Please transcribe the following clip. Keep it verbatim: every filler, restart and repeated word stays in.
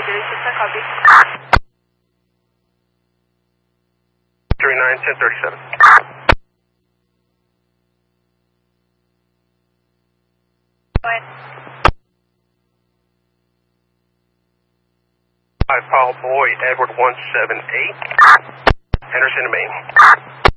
copy. three nine, ten thirty-seven. Go ahead. five Paul Boy, Edward one seven eight. Henderson, Maine.